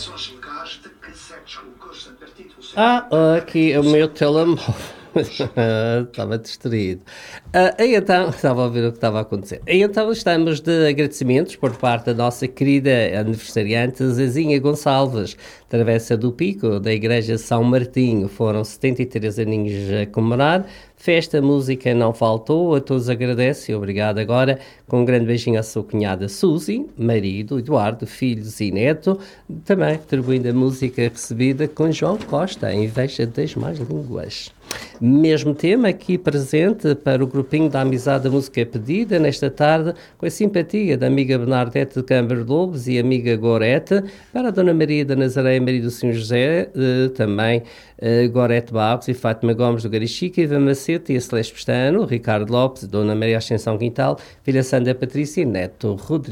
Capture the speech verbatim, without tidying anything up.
Ah, aqui é o meu telemóvel. Estava distraído. Ah, e então, estava a ver o que estava a acontecer. E então, estamos de agradecimentos por parte da nossa querida aniversariante Zezinha Gonçalves, Travessa do Pico, da Igreja São Martinho. Foram setenta e três aninhos a comemorar. Festa, música não faltou, a todos agradece e obrigado agora, com um grande beijinho à sua cunhada Suzy, marido, Eduardo, filhos e neto, também atribuindo a música recebida com João Costa, a inveja das más línguas. Mesmo tema aqui presente para o grupinho da Amizade da Música Pedida, nesta tarde, com a simpatia da amiga Bernadette de Câmara Lobos e amiga Gorete, para a Dona Maria da Nazaré e Maria do Senhor José, eh, também eh, Gorete Barros e Fátima Gomes do Garichica, Iva Macete e a Celeste Pestano, Ricardo Lopes, Dona Maria Ascensão Quintal, Filha Sandra Patrícia e Neto Rodrigues.